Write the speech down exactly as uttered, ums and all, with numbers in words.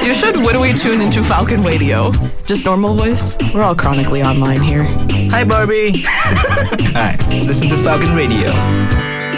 You should. When we tune into Falcon Radio, just normal voice. We're all chronically online here. Hi, Barbie. Hi. Listen to Falcon Radio.